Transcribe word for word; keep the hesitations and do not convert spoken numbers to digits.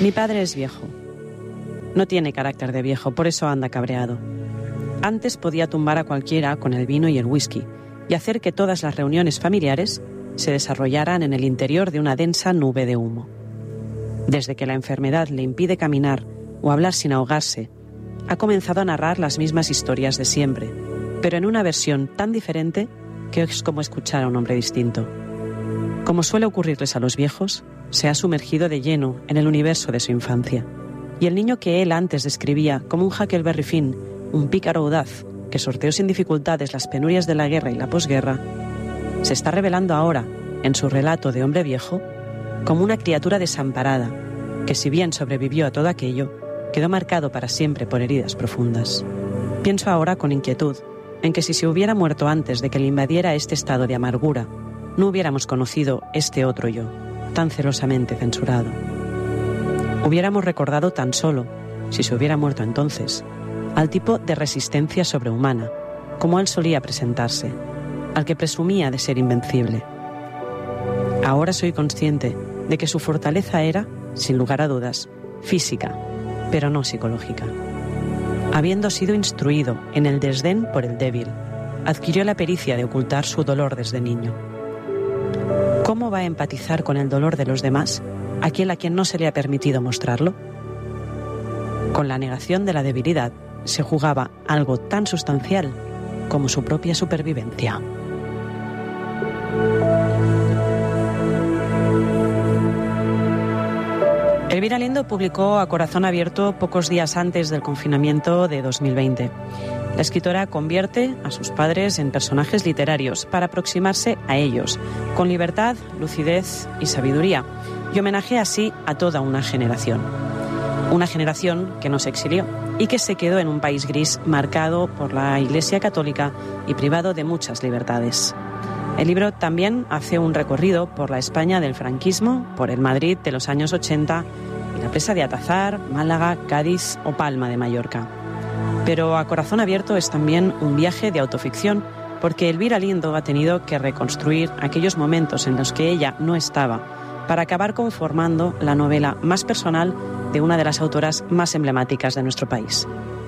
Mi padre es viejo. No tiene carácter de viejo, por eso anda cabreado. Antes podía tumbar a cualquiera con el vino y el whisky y hacer que todas las reuniones familiares se desarrollaran en el interior de una densa nube de humo. Desde que la enfermedad le impide caminar o hablar sin ahogarse, ha comenzado a narrar las mismas historias de siempre, pero en una versión tan diferente que es como escuchar a un hombre distinto. Como suele ocurrirles a los viejos, se ha sumergido de lleno en el universo de su infancia. Y el niño que él antes describía como un Huckleberry Finn, un pícaro audaz que sorteó sin dificultades las penurias de la guerra y la posguerra, se está revelando ahora, en su relato de hombre viejo, como una criatura desamparada, que si bien sobrevivió a todo aquello, quedó marcado para siempre por heridas profundas. Pienso ahora con inquietud en que si se hubiera muerto antes de que le invadiera este estado de amargura, no hubiéramos conocido este otro yo, tan celosamente censurado. Hubiéramos recordado tan solo, si se hubiera muerto entonces, al tipo de resistencia sobrehumana, como él solía presentarse, al que presumía de ser invencible. Ahora soy consciente de que su fortaleza era, sin lugar a dudas, física, pero no psicológica. Habiendo sido instruido en el desdén por el débil, adquirió la pericia de ocultar su dolor desde niño. ¿Cómo va a empatizar con el dolor de los demás aquel a quien no se le ha permitido mostrarlo? Con la negación de la debilidad se jugaba algo tan sustancial como su propia supervivencia. Elvira Lindo publicó A Corazón Abierto pocos días antes del confinamiento de dos mil veinte. La escritora convierte a sus padres en personajes literarios para aproximarse a ellos, con libertad, lucidez y sabiduría, y homenajea así a toda una generación. Una generación que no se exilió y que se quedó en un país gris marcado por la Iglesia Católica y privado de muchas libertades. El libro también hace un recorrido por la España del franquismo, por el Madrid de los años ochenta y la presa de Atazar, Málaga, Cádiz o Palma de Mallorca. Pero A Corazón Abierto es también un viaje de autoficción, porque Elvira Lindo ha tenido que reconstruir aquellos momentos en los que ella no estaba para acabar conformando la novela más personal de una de las autoras más emblemáticas de nuestro país.